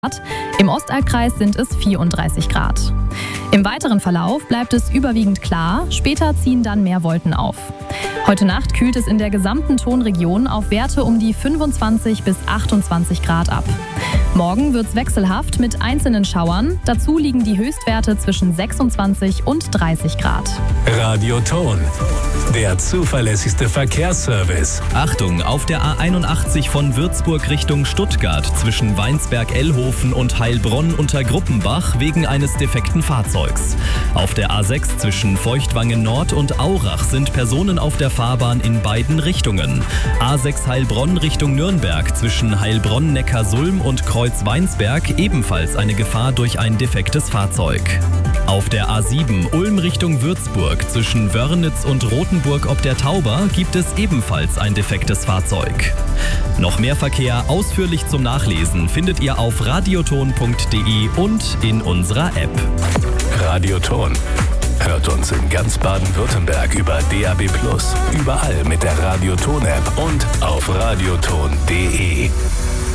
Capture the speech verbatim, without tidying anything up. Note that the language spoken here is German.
Im Ostalbkreis sind es vierunddreißig Grad. Im weiteren Verlauf bleibt es überwiegend klar, später ziehen dann mehr Wolken auf. Heute Nacht kühlt es in der gesamten Tonregion auf Werte um die fünfundzwanzig bis achtundzwanzig Grad ab. Morgen wird es wechselhaft mit einzelnen Schauern. Dazu liegen die Höchstwerte zwischen sechsundzwanzig und dreißig Grad. Radioton, der zuverlässigste Verkehrsservice. Achtung, auf der A einundachtzig von Würzburg Richtung Stuttgart zwischen Weinsberg-Ellhofen und Heilbronn unter Gruppenbach wegen eines defekten Fahrzeugs. Auf der A sechs zwischen Feuchtwangen Nord und Aurach sind Personen auf der Fahrbahn in beiden Richtungen. A sechs Heilbronn Richtung Nürnberg zwischen Heilbronn-Neckarsulm und Kreuz-Weinsberg ebenfalls eine Gefahr durch ein defektes Fahrzeug. Auf der A sieben Ulm Richtung Würzburg zwischen Wörnitz und Rothenburg ob der Tauber gibt es ebenfalls ein defektes Fahrzeug. Noch mehr Verkehr ausführlich zum Nachlesen findet ihr auf radioton punkt de und in unserer App. Radioton. Hört uns in ganz Baden-Württemberg über D A B plus, überall mit der Radioton-App und auf radioton punkt de.